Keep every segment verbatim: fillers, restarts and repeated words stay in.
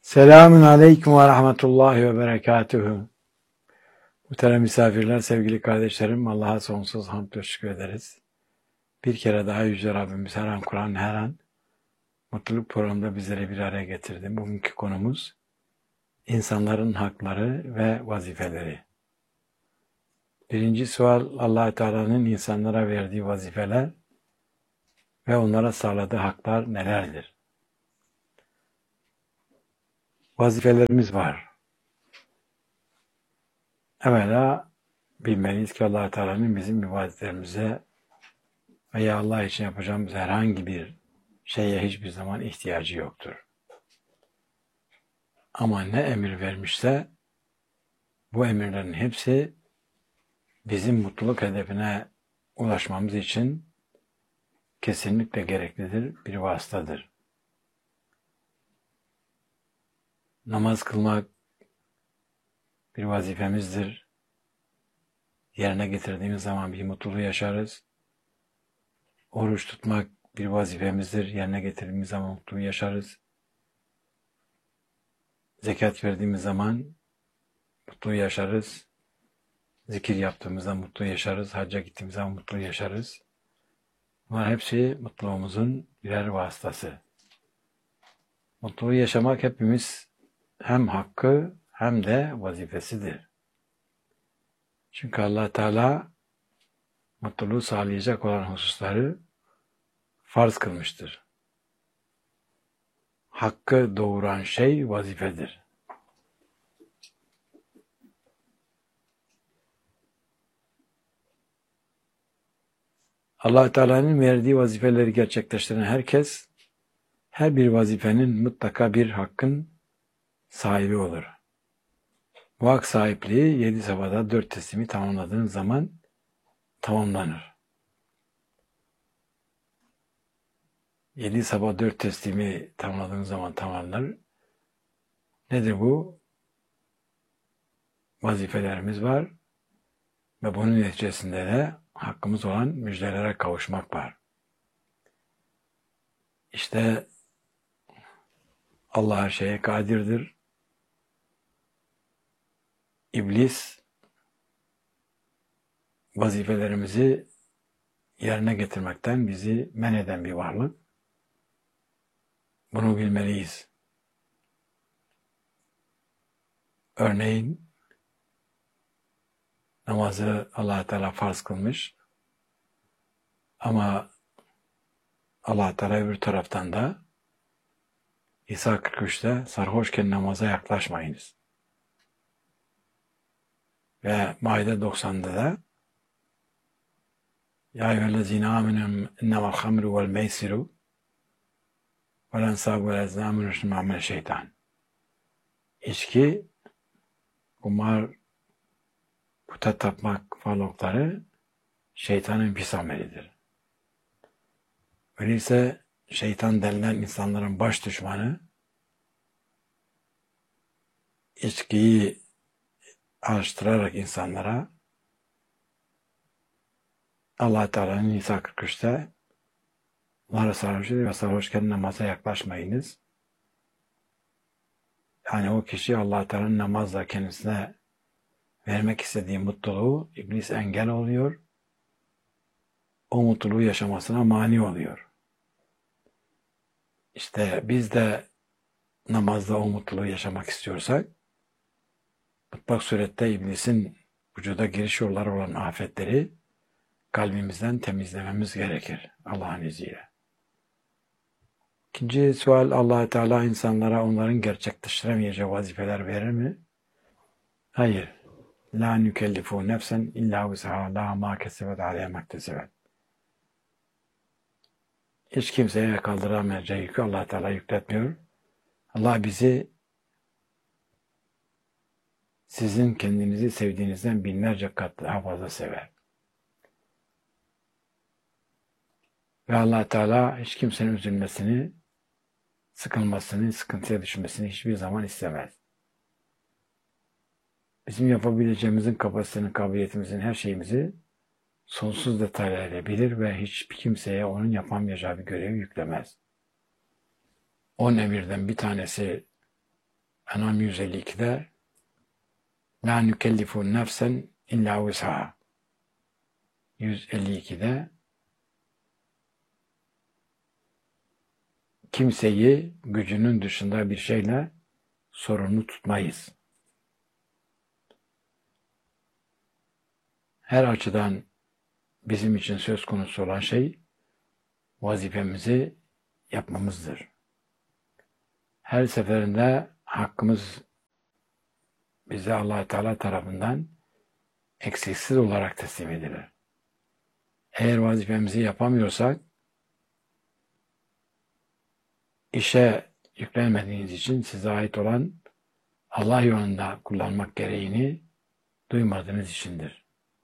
Selamün aleyküm ve rahmetullahi ve berekatühü. Muhterem misafirler, sevgili kardeşlerim, Allah'a sonsuz hamd ve şükür ederiz. Bir kere daha Yüce Rabbimiz her an Kur'an, her an mutluluk programında bizleri bir araya getirdi. Bugünkü konumuz insanların hakları ve vazifeleri. Birinci sual, Allah-u Teala'nın insanlara verdiği vazifeler ve onlara sağladığı haklar nelerdir? Vazifelerimiz var. Evvela bilmeliyiz ki Allah-u Teala'nın bizim ibadetlerimize veya Allah için yapacağımız herhangi bir şeye hiçbir zaman ihtiyacı yoktur. Ama ne emir vermişse bu emirlerin hepsi bizim mutluluk hedefine ulaşmamız için kesinlikle gereklidir, bir vasıtadır. Namaz kılmak bir vazifemizdir. Yerine getirdiğimiz zaman bir mutluluğu yaşarız. Oruç tutmak bir vazifemizdir. Yerine getirdiğimiz zaman mutluluğu yaşarız. Zekat verdiğimiz zaman mutlu yaşarız. Zikir yaptığımızda mutlu yaşarız. Hacca gittiğimiz zaman mutlu yaşarız. Bunlar hepsi mutluluğumuzun birer vasıtası. Mutluluğu yaşamak hepimiz hem hakkı hem de vazifesidir. Çünkü Allah Teala mutluluğu sağlayacak olan hususları farz kılmıştır. Hakkı doğuran şey vazifedir. Allah Teala'nın verdiği vazifeleri gerçekleştiren herkes, her bir vazifenin mutlaka bir hakkın sahibi olur. Bu hak sahipliği yedi safhada dört teslimi tamamladığın zaman tamamlanır. Yedi sabah dört teslimi tamamladığın zaman tamamlanır. Nedir bu? Vazifelerimiz var ve bunun neticesinde de hakkımız olan müjdelere kavuşmak var. İşte Allah her şeye kadirdir. İblis vazifelerimizi yerine getirmekten bizi men eden bir varlık. Bunu bilmeliyiz. Örneğin namazı Allah Teala farz kılmış ama Allah Teala öbür taraftan da İsa kırk üçte sarhoşken namaza yaklaşmayınız. Ve Maide doksan'da da Ya eyyühellezine amenüm innemel hamru vel meysiru vel ensabu vel ezlamu rüşnü ma'mel şeytan. İçki, kumar, puta tapmak falokları şeytanın pis amelidir. Öyleyse şeytan denilen insanların baş düşmanı içkiyi alıştırarak insanlara Allah Teala'nın İsa kırk üçte onlara sarhoş ediyor ve sarhoşken namaza yaklaşmayınız. Yani o kişi Allah Teala'nın namazla kendisine vermek istediği mutluluğu iblis engel oluyor. O mutluluğu yaşamasına mani oluyor. İşte biz de namazda o mutluluğu yaşamak istiyorsak mutlak surette iblisin vücuda giriş yolları olan afetleri kalbimizden temizlememiz gerekir Allah'ın izniyle. İkinci sual, Allah Teala insanlara onların gerçekleştiremeyeceği vazifeler verir mi? Hayır. La nükellifu nefsen illa vus'aha la ma kesebet aleyha mektesebet. Hiç kimseye kaldıramayacağı yükü Allah Teala yükletmiyor. Allah bizi sizin kendinizi sevdiğinizden binlerce kat daha fazla sever. Ve Allah Teala hiç kimsenin üzülmesini, sıkılmasını, sıkıntıya düşmesini hiçbir zaman istemez. Bizim yapabileceğimizin kapasitenin, kabiliyetimizin her şeyimizi sonsuz detaylarıyla bilir ve hiçbir kimseye onun yapamayacağı bir görevi yüklemez. On emirden bir tanesi En'am yüz elli ikide La nükellifu nefsen illa vus'aha. yüz elli ikide kimseyi gücünün dışında bir şeyle sorumlu tutmayız. Her açıdan bizim için söz konusu olan şey vazifemizi yapmamızdır. Her seferinde hakkımız bize Allah Teala tarafından eksiksiz olarak teslim edilir. Eğer vazifemizi yapamıyorsak, işe yüklenmediğiniz için size ait olan Allah yolunda kullanmak gereğini duymadığınız içindir.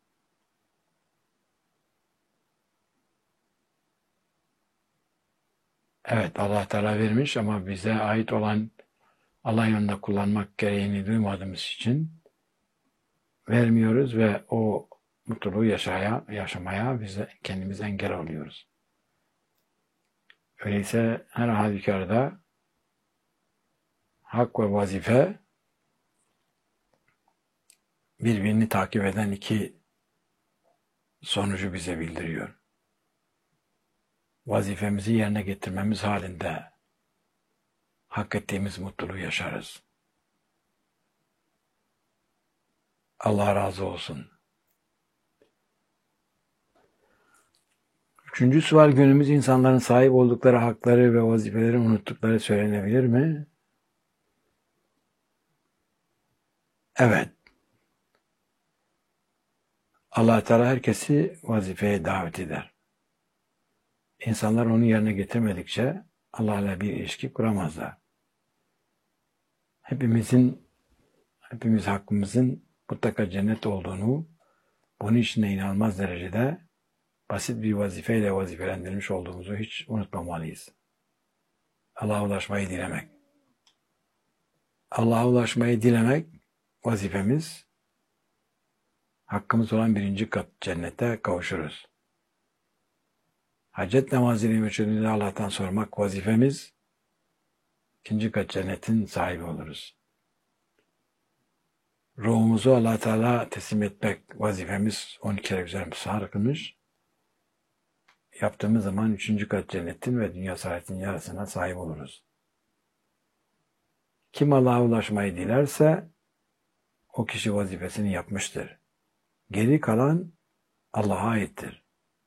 Evet, Allah Teala vermiş ama bize ait olan Allah yolunda kullanmak gereğini duymadığımız için vermiyoruz ve o mutluluğu yaşaya, yaşamaya biz de kendimiz engel oluyoruz. Öyleyse her halükarda hak ve vazife birbirini takip eden iki sonucu bize bildiriyor. Vazifemizi yerine getirmemiz halinde hak ettiğimiz mutluluğu yaşarız. Allah razı olsun. Üçüncü sual, günümüz insanların sahip oldukları hakları ve vazifeleri unuttukları söylenebilir mi? Evet. Allah Teala herkesi vazifeye davet eder. İnsanlar onu yerine getirmedikçe Allah'la bir ilişki kuramazlar. Hepimizin, hepimiz hakkımızın mutlaka cennet olduğunu, bunun içinde inanılmaz derecede basit bir vazifeyle vazifelendirilmiş olduğumuzu hiç unutmamalıyız. Allah'a ulaşmayı dilemek. Allah'a ulaşmayı dilemek vazifemiz. Hakkımız olan birinci kat cennete kavuşuruz. Hacet namazıyla meşhurluğunu Allah'tan sormak vazifemiz. İkinci kat cennetin sahibi oluruz. Ruhumuzu Allah Teala teslim etmek vazifemiz. on iki kere güzel müsaade kılmış. Yaptığımız zaman üçüncü kat cennetin ve dünya saadetinin yarısına sahip oluruz. Kim Allah'a ulaşmayı dilerse o kişi vazifesini yapmıştır. Geri kalan Allah'a aittir.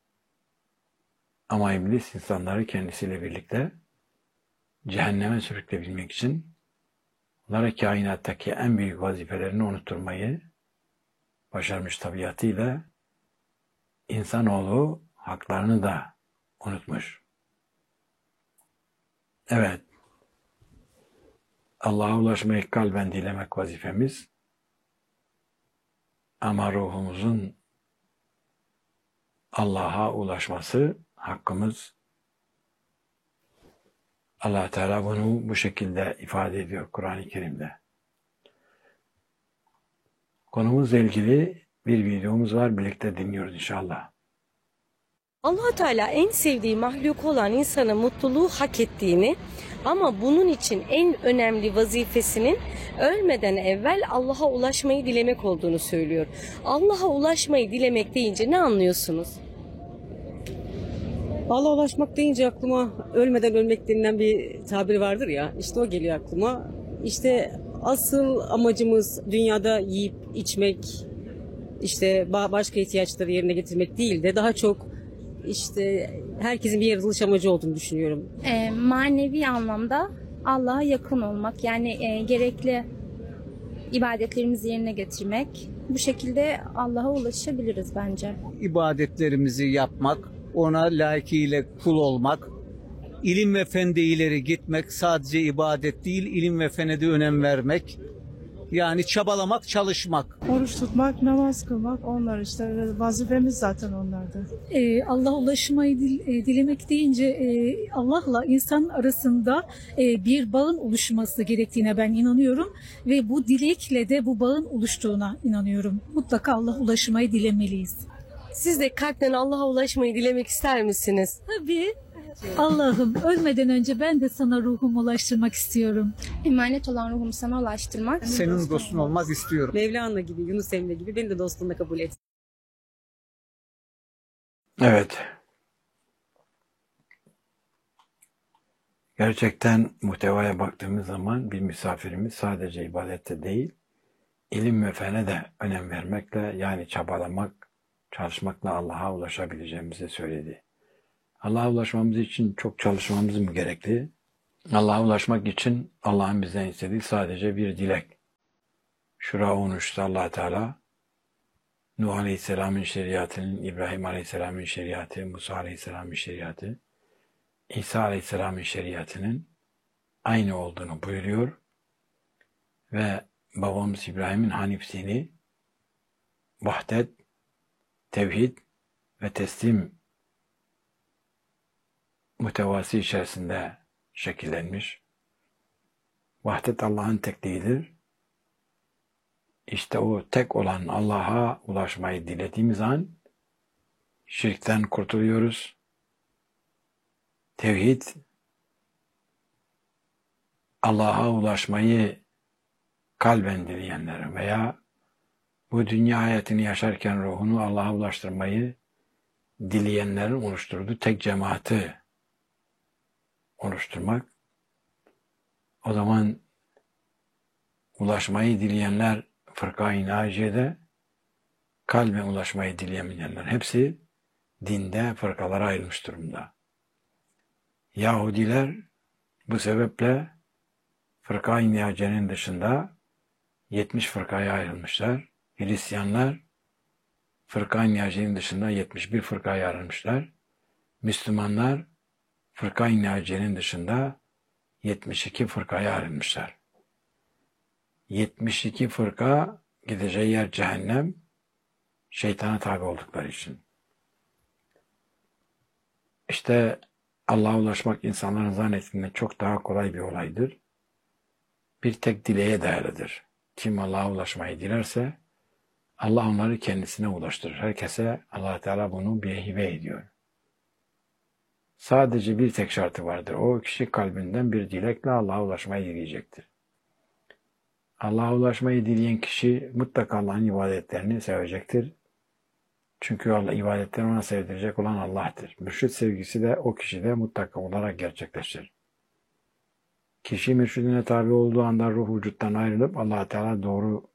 Ama iblis insanları kendisiyle birlikte cehenneme sürükleyebilmek için onlara kainattaki en büyük vazifelerini unutturmayı başarmış tabiatıyla insanoğlu haklarını da unutmuş. Evet, Allah'a ulaşmayı kalben dilemek vazifemiz ama ruhumuzun Allah'a ulaşması hakkımız. Allah Teala bunu bu şekilde ifade ediyor Kur'an-ı Kerim'de. Konumuzla ilgili bir videomuz var, birlikte dinliyoruz inşallah. Allah Teala en sevdiği mahluk olan insana mutluluğu hak ettiğini ama bunun için en önemli vazifesinin ölmeden evvel Allah'a ulaşmayı dilemek olduğunu söylüyor. Allah'a ulaşmayı dilemek deyince ne anlıyorsunuz? Allah'a ulaşmak deyince aklıma ölmeden ölmek denilen bir tabir vardır ya, işte o geliyor aklıma. İşte asıl amacımız dünyada yiyip içmek, işte başka ihtiyaçları yerine getirmek değil de daha çok işte herkesin bir yaratılış amacı olduğunu düşünüyorum. E, manevi anlamda Allah'a yakın olmak, yani e, gerekli ibadetlerimizi yerine getirmek. Bu şekilde Allah'a ulaşabiliriz bence. İbadetlerimizi yapmak, ona layıkıyla kul olmak, ilim ve fende ileri gitmek, sadece ibadet değil, ilim ve fene de önem vermek. Yani çabalamak, çalışmak. Oruç tutmak, namaz kılmak, onlar işte vazifemiz zaten onlardı. Ee, Allah'a ulaşmayı dil, e, dilemek deyince e, Allah'la insan arasında e, bir bağın oluşması gerektiğine ben inanıyorum ve bu dilekle de bu bağın oluştuğuna inanıyorum. Mutlaka Allah'a ulaşmayı dilemeliyiz. Siz de kalpten Allah'a ulaşmayı dilemek ister misiniz? Tabii, Allah'ım ölmeden önce ben de sana ruhumu ulaştırmak istiyorum. Emanet olan ruhumu sana ulaştırmak. Senin dostun olmak istiyorum. Mevlana gibi, Yunus Emre gibi beni de dostluğunda kabul et. Evet. Gerçekten muhtevaya baktığımız zaman bir misafirimiz sadece ibadette değil, ilim ve fene de önem vermekle, yani çabalamak, çalışmakla Allah'a ulaşabileceğimizi söyledi. Allah'a ulaşmamız için çok çalışmamız mı gerekli? Allah'a ulaşmak için Allah'ın bizden istediği sadece bir dilek. Şura on üçte Allah Teala Nuh Aleyhisselam'ın şeriatının, İbrahim Aleyhisselam'ın şeriatı, Musa Aleyhisselam'ın şeriatı, İsa Aleyhisselam'ın şeriatının aynı olduğunu buyuruyor ve babamız İbrahim'in Hanif dini, vahdet, tevhid ve teslim muhtevası içerisinde şekillenmiş. Vahdet Allah'ın tekliğidir. İşte o tek olan Allah'a ulaşmayı dilediğimiz an şirkten kurtuluyoruz. Tevhid, Allah'a ulaşmayı kalben dileyenler veya bu dünya hayatını yaşarken ruhunu Allah'a ulaştırmayı dileyenlerin oluşturduğu tek cemaati oluşturmak. O zaman ulaşmayı dileyenler fırka-i naciyede, kalben ulaşmayı dileyemeyenler hepsi dinde fırkalara ayrılmış durumda. Yahudiler bu sebeple fırka-i naciyenin dışında yetmiş fırkaya ayrılmışlar. Hristiyanlar fırka-i naciyenin dışında yetmiş bir fırkaya ayrılmışlar. Müslümanlar fırka-i naciyenin dışında yetmiş iki fırkaya ayrılmışlar. yetmiş iki fırka gideceği yer cehennem, şeytana tabi oldukları için. İşte Allah'a ulaşmak insanların zannettiğinden çok daha kolay bir olaydır. Bir tek dileğe dayalıdır. Kim Allah'a ulaşmayı dilerse Allah onları kendisine ulaştırır. Herkese Allah Teala bunu bir hibe ediyor. Sadece bir tek şartı vardır. O kişi kalbinden bir dilekle Allah'a ulaşmayı dileyecektir. Allah'a ulaşmayı dileyen kişi mutlaka Allah'ın ibadetlerini sevecektir. Çünkü Allah ibadetlerini ona sevdirecek olan Allah'tır. Mürşid sevgisi de o kişide mutlaka olarak gerçekleşir. Kişi mürşidine tabi olduğu anda ruh vücuttan ayrılıp Allah Teala doğru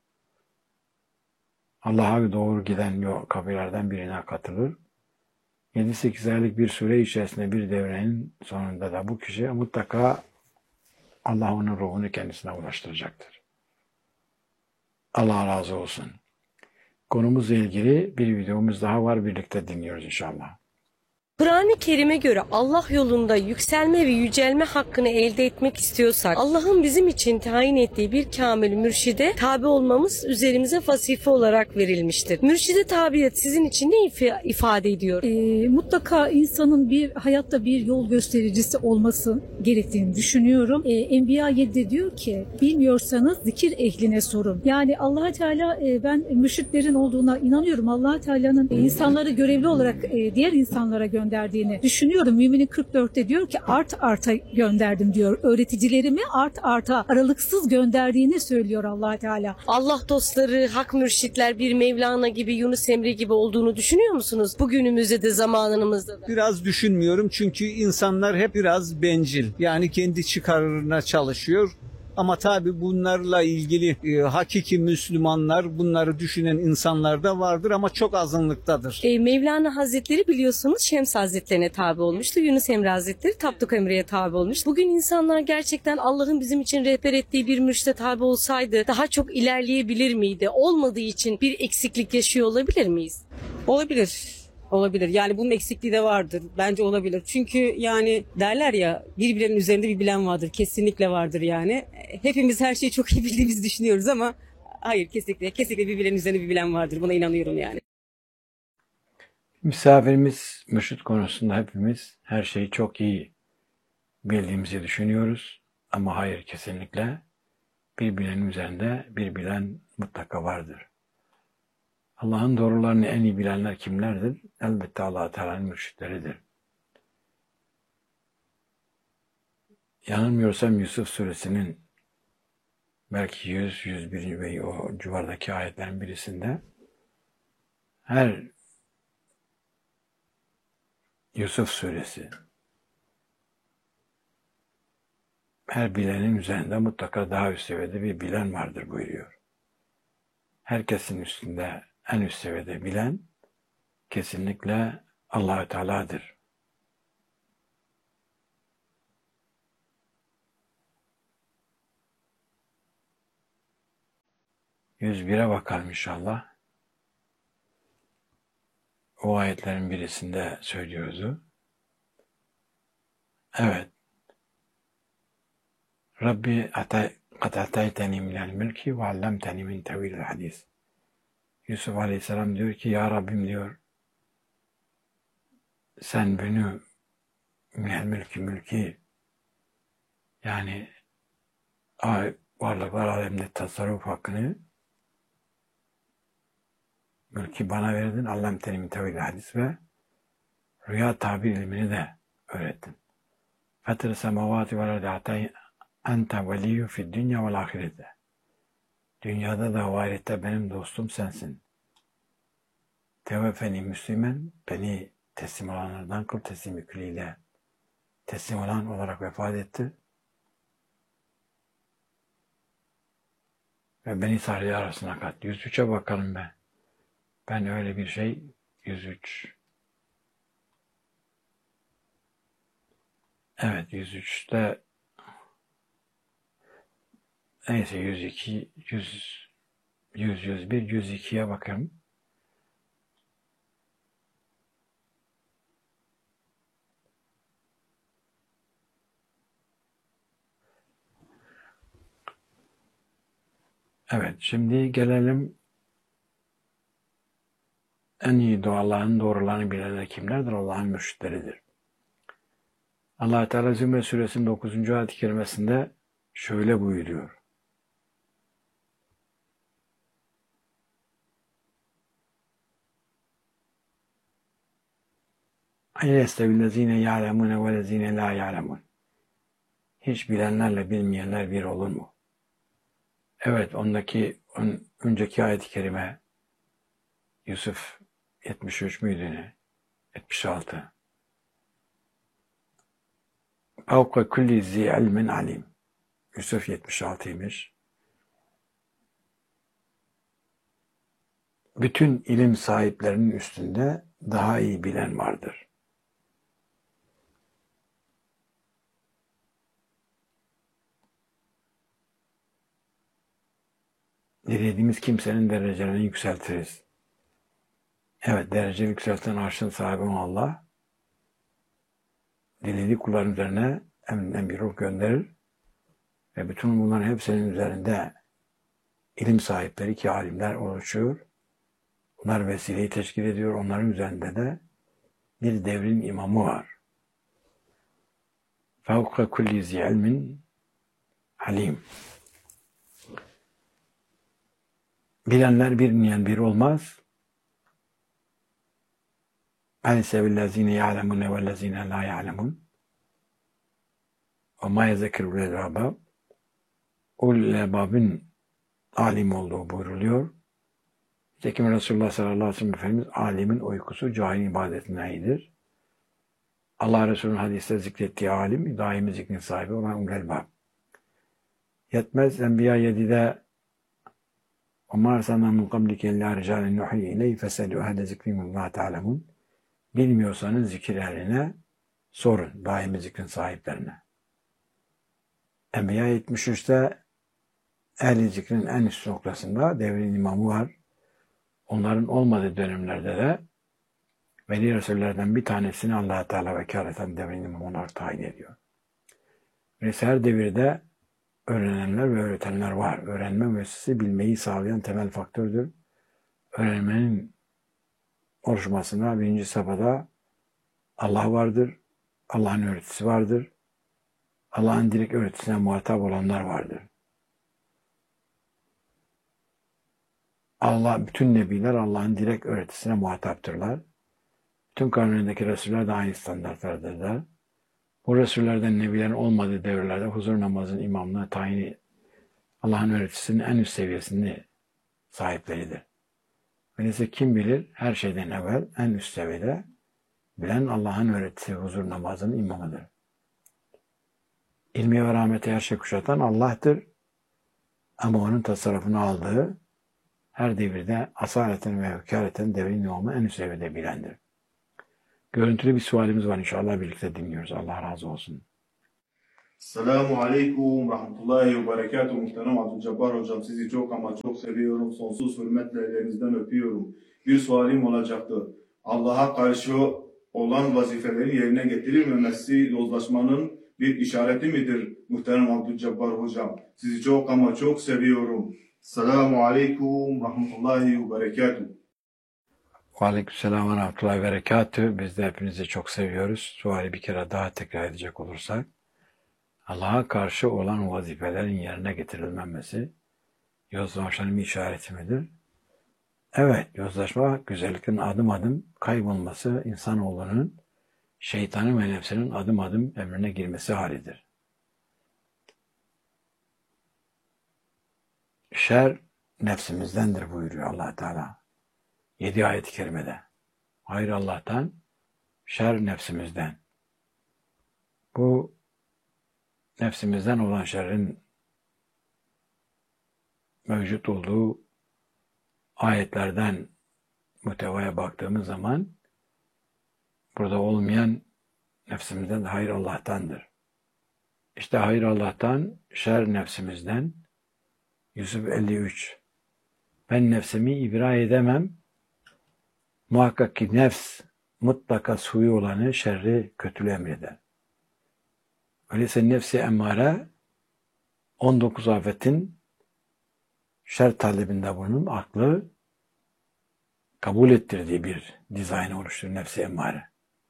Allah'a doğru giden yol kapılardan birine katılır. yedi sekiz aylık bir süre içerisinde bir devrenin sonunda da bu kişi mutlaka Allah onun ruhunu kendisine ulaştıracaktır. Allah razı olsun. Konumuzla ilgili bir videomuz daha var. Birlikte dinliyoruz inşallah. Kur'an-ı Kerim'e göre Allah yolunda yükselme ve yücelme hakkını elde etmek istiyorsak Allah'ın bizim için tayin ettiği bir kamil mürşide tabi olmamız üzerimize vazife olarak verilmiştir. Mürşide tabiyet sizin için ne if- ifade ediyor? Ee, mutlaka insanın bir hayatta bir yol göstericisi olması gerektiğini düşünüyorum. Ee, Enbiya yedide diyor ki bilmiyorsanız zikir ehline sorun. Yani Allah Teala e, ben mürşitlerin olduğuna inanıyorum. Allah Teala'nın e, insanları görevli olarak e, diğer insanlara gönderdiğini düşünüyorum. Müminin kırk dörtte diyor ki art arta gönderdim diyor. Öğreticilerimi art arta aralıksız gönderdiğini söylüyor Allah Teala. Allah dostları, hak mürşitler bir Mevlana gibi, Yunus Emre gibi olduğunu düşünüyor musunuz? Bugünümüzde de zamanımızda da. Biraz düşünmüyorum çünkü insanlar hep biraz bencil. Yani kendi çıkarına çalışıyor. Ama tabii bunlarla ilgili e, hakiki Müslümanlar, bunları düşünen insanlar da vardır ama çok azınlıktadır. E, Mevlana Hazretleri biliyorsunuz Şems Hazretlerine tabi olmuştu. Yunus Emre Hazretleri Tapduk Emre'ye tabi olmuş. Bugün insanlar gerçekten Allah'ın bizim için rehber ettiği bir mürşide tabi olsaydı daha çok ilerleyebilir miydi? Olmadığı için bir eksiklik yaşıyor olabilir miyiz? Olabilir. Olabilir. Yani bunun eksikliği de vardır. Bence olabilir. Çünkü yani derler ya bir bilenin üzerinde bir bilen vardır. Kesinlikle vardır yani. Hepimiz her şeyi çok iyi bildiğimizi düşünüyoruz ama hayır kesinlikle. Kesinlikle bir bilenin üzerinde bir bilen vardır. Buna inanıyorum yani. Misafirimiz mürşid konusunda hepimiz her şeyi çok iyi bildiğimizi düşünüyoruz. Ama hayır, kesinlikle bir bilenin üzerinde bir bilen mutlaka vardır. Allah'ın doğrularını en iyi bilenler kimlerdir? Elbette Allah Teala'nın mürşitleridir. yanılmıyorsam Yusuf suresinin belki yüz, yüz bir ve o civardaki ayetlerin birisinde her Yusuf suresi her bilenin üzerinde mutlaka daha üst seviyede bir bilen vardır buyuruyor. Herkesin üstünde en üst seviyede bilen kesinlikle Allah-u Teala'dır. yüz bire bakalım inşallah. O ayetlerin birisinde söylüyoruz o. Evet. Rabbi kad atayteni minel mülki ve allamteni min tevilil hadis. Yusuf Aleyhisselam diyor ki ya Rabbim diyor sen beni minel mülki mülki yani varlıklar aleminde tasarruf hakkını mülki bana verdin. Allamteni min tevilil hadis ve rüya tabir ilmini de öğrettin. Fetr-i semavati ve ardi ente veliyyü fid dünya vel ahirete. Dünyada da ahirette benim dostum sensin. Teveffeni müslümen, beni teslim olanlardan kıl, teslim külliyle teslim olan olarak vefat etti. Ve beni sahili arasına kat. yüz üçe bakalım be. Ben öyle bir şey, yüz üç. Evet, yüz üçte neyse yüz iki, yüz, yüz, yüz bir, yüz ikiye bakalım. Evet, şimdi gelelim en iyi duaların doğrularını bilenler kimlerdir? Allah'ın mürşitleridir. Allah-u Teala Zümer Suresinin dokuzuncu ayet-i kerimesinde şöyle buyuruyor. Eylestevillezine ya'lemune ve lezine la ya'lemun. Hiç bilenlerle bilmeyenler bir olur mu? Evet, ondaki on, önceki ayet-i kerime Yusuf yetmiş üç müydü ne? yetmiş altı. Fevke kulli zi ilmin alim. Yusuf yetmiş altıymış. Bütün ilim sahiplerinin üstünde daha iyi bilen vardır. Dilediğimiz kimsenin derecelerini yükseltiriz. Evet, derece yükselten arşın sahibi Allah, dilediği kulların üzerine emrinden bir ruh gönderir ve bütün bunların hepsinin üzerinde ilim sahipleri ki alimler oluşuyor. Bunlar vesileyi teşkil ediyor. Onların üzerinde de bir devrin imamı var. Fevke kulli zi ilmin alim. Bilenler bilmeyen bir olmaz. Elisevillezine ya'lemune vellezine la ya'lemun. Ve ma yezekirul elbab. Ul elbabın alim olduğu buyruluyor. Nitekim Resulullah sallallahu aleyhi ve sellem Efendimiz alimin uykusu cahil ibadetinden iyidir. Allah Resulü'nün hadiste zikrettiği alim, daimi zikrin sahibi olan ul elbab. Yetmez Enbiya yedide وَمَا أَرْسَلْنَا مِنْ قَبْلِكَ إِلَّا رِجَالًا نُوحِي إِلَيْهِ فَاسْأَلُوا أَهْلَ ذِكْرِ إِنْ كُنتُمْ لَا تَعْلَمُونَ. Bilmiyorsanız zikir ehline sorun, daimi zikrin sahiplerine. Enbiya yetmiş üçte ehli zikrin en üst noktasında devrin imamı var. Onların olmadığı dönemlerde de Veli Resullerden bir tanesini Allah-u Teala vekaleten devrin imamı olarak tayin ediyor. Ve her devirde öğrenenler ve öğretenler var. Öğrenme müessesi bilmeyi sağlayan temel faktördür. Öğrenmenin oluşmasına birinci safhada Allah vardır. Allah'ın öğretisi vardır. Allah'ın direkt öğretisine muhatap olanlar vardır. Allah, bütün nebiler Allah'ın direkt öğretisine muhataptırlar. Bütün kavimlerindeki Resuller de aynı standartlardırlar. Bu Resullerden, Nebilerin olmadığı devirlerde huzur namazının imamlığı tayini Allah'ın öğretisinin en üst seviyesini sahipleridir. Öyleyse kim bilir her şeyden evvel en üst seviyede bilen Allah'ın öğretisi huzur namazının imamıdır. İlmi ve rahmeti her şey kuşatan Allah'tır. Ama onun tasarrufunu aldığı her devirde asaleten ve hükareten devrin imamı en üst seviyede bilendir. Görüntülü bir sualimiz var, inşallah birlikte dinliyoruz. Allah razı olsun. Selamun Aleyküm Rahmetullahi ve Berekatuhu. Muhterem Abdülcebbar Hocam, sizi çok ama çok seviyorum. Sonsuz hürmetle ellerinizden öpüyorum. Bir sualim olacaktı. Allah'a karşı olan vazifeleri yerine getirilmemesi yozlaşmanın bir işareti midir Muhterem Abdülcebbar Hocam? Sizi çok ama çok seviyorum. Selamun Aleyküm Rahmetullahi ve Berekatuhu. Aleykümselam ve rahmetullahi ve berekatühü. Biz de hepinizi çok seviyoruz. Suali bir kere daha tekrar edecek olursak, Allah'a karşı olan vazifelerin yerine getirilmemesi yozlaşmanın bir işareti midir? Evet, yozlaşma güzelliklerin adım adım kaybolması, insanoğlunun şeytanın ve nefsinin adım adım emrine girmesi halidir. Şer nefsimizdendir buyuruyor Allah Teala. Yedi ayet-i kerimede. Hayır Allah'tan, şer nefsimizden. Bu nefsimizden olan şerrin mevcut olduğu ayetlerden muhtevaya baktığımız zaman burada olmayan nefsimizden hayır Allah'tandır. İşte hayır Allah'tan, şer nefsimizden. Yusuf elli üç. Ben nefsimi ibra edemem. Muhakkak ki nefs mutlaka suyu olanı şerri kötülüğü emreder. Öyleyse nefsi emmare on dokuz afetin şer talebinde bunun aklı kabul ettirdiği bir dizayn oluşturur nefsi emmare.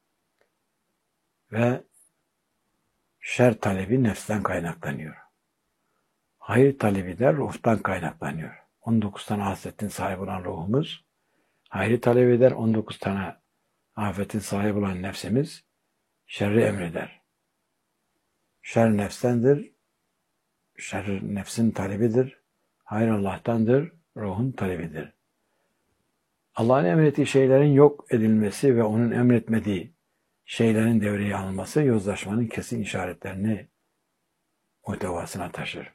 Ve şer talebi nefsten kaynaklanıyor. Hayır talebi de ruhtan kaynaklanıyor. on dokuz tane hasletin sahibi olan ruhumuz hayrı talep eder, on dokuz tane afetin sahibi olan nefsimiz şerri emreder. Şer nefstendir, şer nefsin talebidir, hayır Allah'tandır, ruhun talebidir. Allah'ın emrettiği şeylerin yok edilmesi ve onun emretmediği şeylerin devreye alınması yozlaşmanın kesin işaretlerini muhtevasına taşır.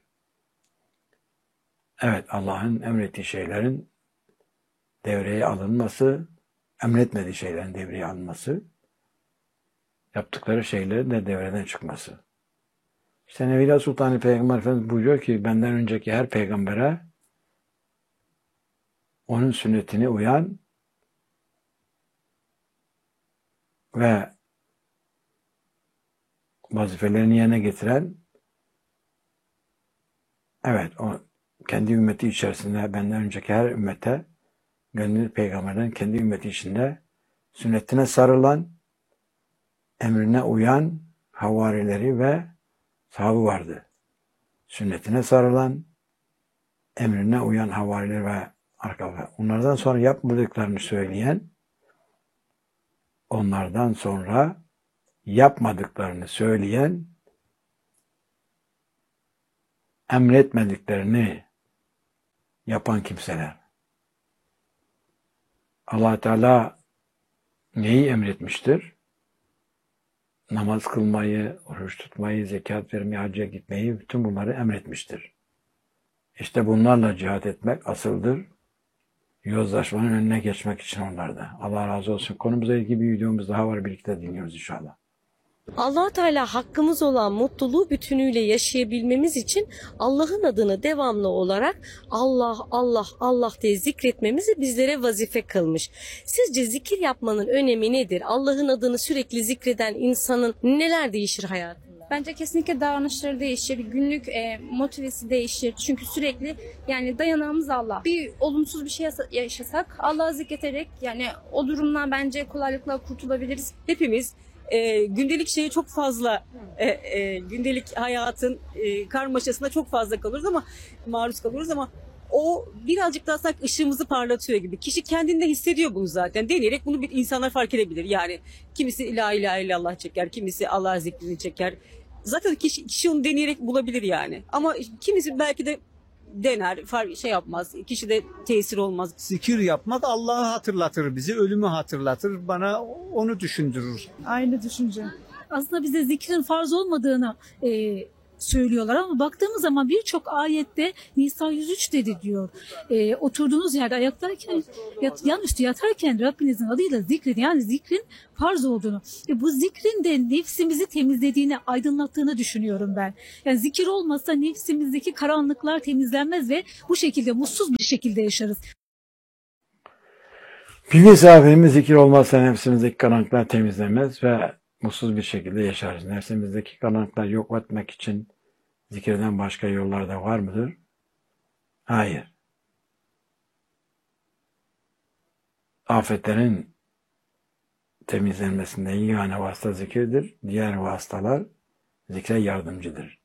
Evet, Allah'ın emrettiği şeylerin devreye alınması, emretmediği şeylerin devreye alınması, yaptıkları şeylerin de devreden çıkması. İşte Nevila Sultan Peygamber Efendimiz buyuruyor ki, benden önceki her peygambere onun sünnetine uyan ve vazifelerini yerine getiren, evet, o kendi ümmeti içerisinde benden önceki her ümmete gönderdiği peygamberden kendi ümmeti içinde sünnetine sarılan, emrine uyan havarileri ve sahabı vardı. Sünnetine sarılan, emrine uyan havarileri ve arkaları. Onlardan sonra yapmadıklarını söyleyen, onlardan sonra yapmadıklarını söyleyen, emretmediklerini yapan kimseler. Allah Teala neyi emretmiştir? Namaz kılmayı, oruç tutmayı, zekat vermeyi, hacca gitmeyi, bütün bunları emretmiştir. İşte bunlarla cihat etmek asıldır. Yozlaşmanın önüne geçmek için onlarda. Allah razı olsun. Konumuzla ilgili bir videomuz daha var. Birlikte dinliyoruz inşallah. Allah Teala hakkımız olan mutluluğu bütünüyle yaşayabilmemiz için Allah'ın adını devamlı olarak Allah, Allah, Allah diye zikretmemizi bizlere vazife kılmış. Sizce zikir yapmanın önemi nedir? Allah'ın adını sürekli zikreden insanın neler değişir hayatında? Bence kesinlikle davranışları değişir, günlük e, motivesi değişir. Çünkü sürekli yani dayanağımız Allah. Bir olumsuz bir şey yaşasak Allah'ı zikreterek yani o durumdan bence kolaylıkla kurtulabiliriz. Hepimiz e, gündelik şeye çok fazla, e, e, gündelik hayatın e, karmaşasına çok fazla kalırız ama maruz kalıyoruz ama O birazcık daha sanki ışığımızı parlatıyor gibi. Kişi kendinde hissediyor bunu zaten. Deneyerek bunu bir insanlar fark edebilir. Yani kimisi la ilahe illallah çeker, kimisi Allah zikrini çeker. Zaten kişi, kişi onu deneyerek bulabilir yani. Ama kimisi belki de dener, fark şey yapmaz. Kişi de tesir olmaz. Zikir yapmak Allah'ı hatırlatır bizi, ölümü hatırlatır. Bana onu düşündürür. Aynı düşünce. Aslında bize zikrin farz olmadığını e, söylüyorlar ama baktığımız zaman birçok ayette Nisa yüz üç dedi diyor. E, oturduğunuz yerde ayaktayken, yat, yanüstü yatarken Rabbinizin adıyla zikredin. Yani zikrin farz olduğunu. E, bu zikrin de nefsimizi temizlediğini, aydınlattığını düşünüyorum ben. Yani zikir olmasa nefsimizdeki karanlıklar temizlenmez ve bu şekilde mutsuz bir şekilde yaşarız. Bir misafirimiz zikir olmazsa nefsimizdeki karanlıklar temizlenmez ve mutsuz bir şekilde yaşarız. Nefsimizdeki karanlıkları yok etmek için zikirden başka yollar da var mıdır? Hayır. Afetlerin temizlenmesinde yegane vasıta zikirdir. Diğer vasıtalar zikre yardımcıdır.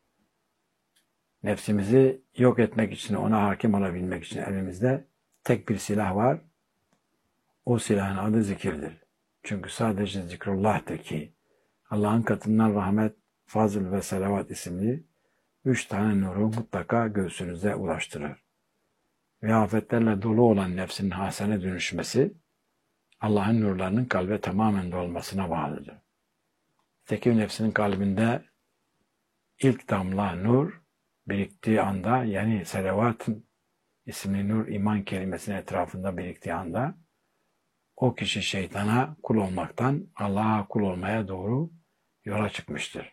Nefsimizi yok etmek için, ona hakim olabilmek için elimizde tek bir silah var. O silahın adı zikirdir. Çünkü sadece zikrullah'tır ki Allah'ın katından rahmet, fazıl ve selavat isimli üç tane nuru mutlaka göğsünüze ulaştırır. Ve afetlerle dolu olan nefsin hasene dönüşmesi Allah'ın nurlarının kalbe tamamen dolmasına bağlıdır. Tekir nefsinin kalbinde ilk damla nur biriktiği anda, yani selavatın isimli nur iman kelimesinin etrafında biriktiği anda o kişi şeytana kul olmaktan Allah'a kul olmaya doğru yola çıkmıştır.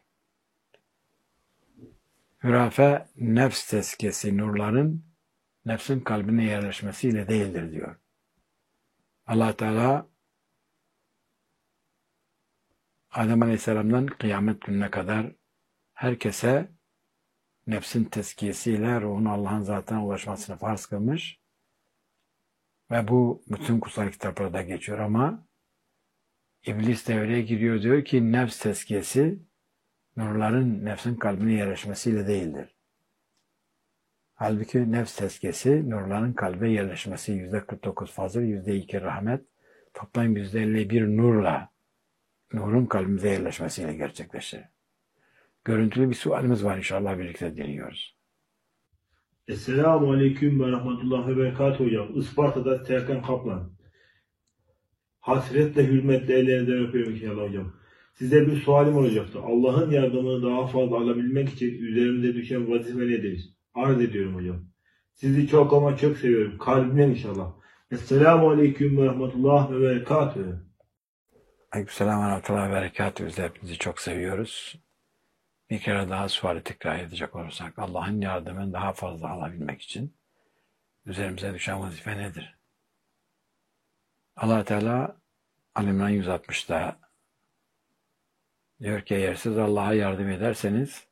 Hürafe, nefs tezkiyesi nurların nefsin kalbine yerleşmesiyle değildir diyor. Allah Teala Adem Aleyhisselam'dan kıyamet gününe kadar herkese nefsin tezkiyesiyle ruhun Allah'ın zatına ulaşmasını farz kılmış ve bu bütün kutsal kitaplarda geçiyor ama İblis devreye giriyor, diyor ki nefs tezkiyesi nurların nefsin kalbine yerleşmesiyle değildir. Halbuki nefs tezkiyesi nurların kalbe yerleşmesi yüzde kırk dokuz fazıl, yüzde iki rahmet, toplam yüzde elli bir nurla nurun kalbimize yerleşmesiyle gerçekleşir. Görüntülü bir sualimiz var, inşallah birlikte dinliyoruz. Esselamu Aleyküm ve Rahmetullah ve Berekatuhu hocam. Isparta'da Serkan Kaplan. Hasretle, hürmetle ellerinizden öpüyorum inşallah hocam. Size bir sualim olacaktı. Allah'ın yardımını daha fazla alabilmek için üzerimize düşen vazife nedir? Arz ediyorum hocam. Sizi çok ama çok seviyorum. Kalbimden inşallah. Esselamu Aleyküm ve Rahmetullah ve Berekatuhu. Aleykümselam ve Rahmetullah ve Berekatuhu. Biz de hepinizi çok seviyoruz. Bir kere daha suali tekrar edecek olursak, Allah'ın yardımını daha fazla alabilmek için üzerimize düşen vazife nedir? Allah Teala Al-İmran yüz altmışta diyor ki, eğer siz Allah'a yardım ederseniz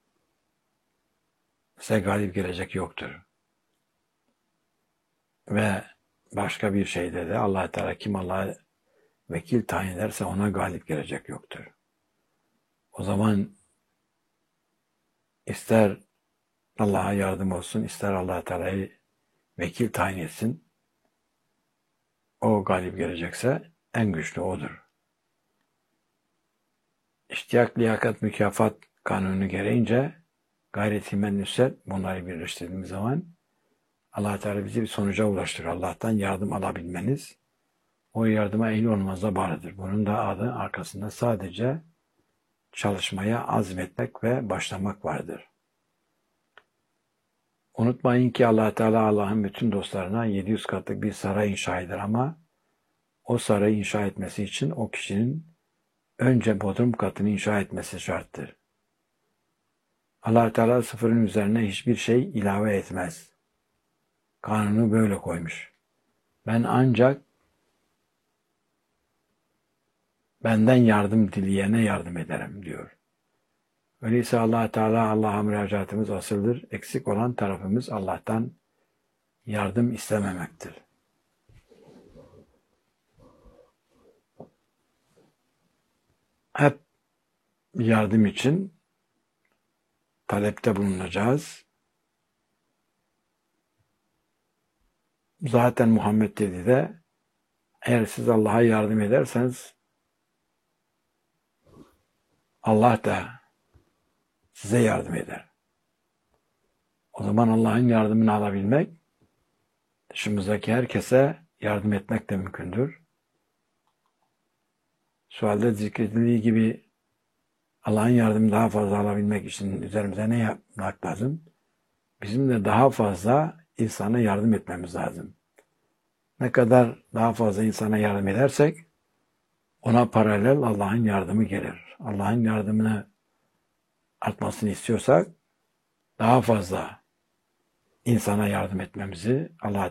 size galip gelecek yoktur. Ve başka bir şeyde de Allah Teala kim Allah'a vekil tayin ederse ona galip gelecek yoktur. O zaman ister Allah'a yardım olsun, ister Allah Teala'yı vekil tayin etsin, o galip gelecekse en güçlü odur. İştiyak, liyakat, mükafat kanunu gereğince gayret, himmet, nüsret bunları birleştirdiğimiz zaman Allah Teala bizi bir sonuca ulaştırır. Allah'tan yardım alabilmeniz o yardıma ehil olmanıza bağlıdır. Bunun da adı arkasında sadece çalışmaya azmetmek ve başlamak vardır. Unutmayın ki Allah Teala Allah'ın bütün dostlarına yedi yüz katlık bir saray inşa eder ama o sarayı inşa etmesi için o kişinin önce bodrum katını inşa etmesi şarttır. Allah Teala sıfırın üzerine hiçbir şey ilave etmez. Kanunu böyle koymuş. Ben ancak benden yardım dileyene yardım ederim diyor. Öyleyse Allah Teala Allah'a müracaatımız asıldır. Eksik olan tarafımız Allah'tan yardım istememektir. Hep yardım için talepte bulunacağız. zaten Muhammed dedi de eğer siz Allah'a yardım ederseniz Allah da size yardım eder. O zaman Allah'ın yardımını alabilmek, dışımızdaki herkese yardım etmek de mümkündür. Sualde zikredildiği gibi Allah'ın yardımını daha fazla alabilmek için üzerimize ne yapmak lazım? Bizim de daha fazla insana yardım etmemiz lazım. Ne kadar daha fazla insana yardım edersek ona paralel Allah'ın yardımı gelir. Allah'ın yardımını artmasını istiyorsak daha fazla insana yardım etmemizi Allah